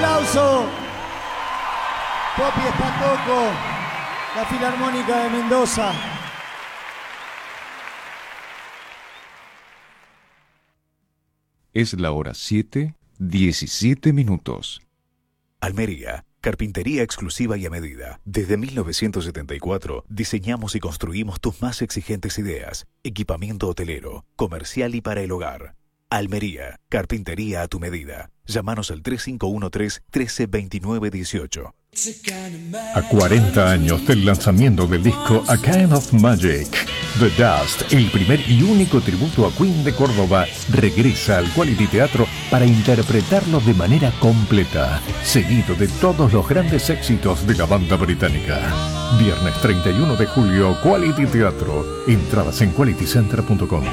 aplauso. Popi Espatoco, la Filarmónica de Mendoza. Es la hora 7:17. Almería, carpintería exclusiva y a medida. Desde 1974 diseñamos y construimos tus más exigentes ideas. Equipamiento hotelero, comercial y para el hogar. Almería, carpintería a tu medida. Llámanos al 3513-132918. A 40 años del lanzamiento del disco A Kind of Magic, The Dust, el primer y único tributo a Queen de Córdoba, regresa al Quality Teatro para interpretarlo de manera completa, seguido de todos los grandes éxitos de la banda británica. Viernes 31 de julio, Quality Teatro. Entradas en qualitycenter.com.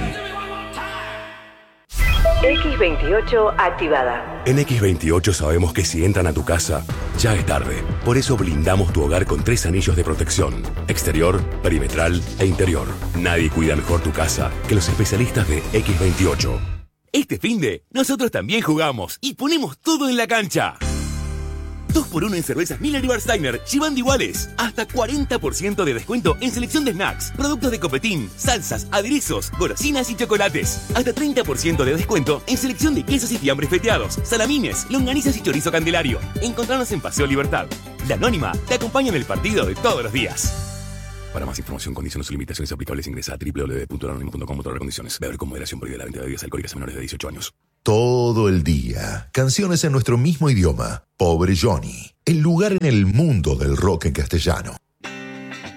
X28 activada. En X28 sabemos que si entran a tu casa, ya es tarde. Por eso blindamos tu hogar con 3 anillos de protección: exterior, perimetral e interior. Nadie cuida mejor tu casa que los especialistas de X28. Este finde, nosotros también jugamos y ponemos todo en la cancha. 2x1 en cervezas Miller y Warsteiner, llevando iguales. Hasta 40% de descuento en selección de snacks, productos de copetín, salsas, aderezos, golosinas y chocolates. Hasta 30% de descuento en selección de quesos y fiambres feteados, salamines, longanizas y chorizo Candelario. Encontrarnos en Paseo Libertad. La Anónima te acompaña en el partido de todos los días. Para más información, condiciones o limitaciones aplicables, ingresa a www.lanonimo.com/condiciones. Beber con moderación, prohibida la venta de bebidas alcohólicas a menores de 18 años. Todo el día. Canciones en nuestro mismo idioma. Pobre Johnny. El lugar en el mundo del rock en castellano.